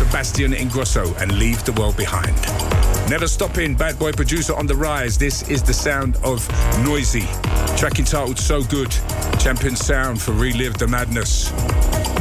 Sebastian Ingrosso and Leave the World Behind. Never stopping, bad boy producer on the rise. This is the sound of Noisy. Track entitled So Good. Champion sound for Relive the Madness.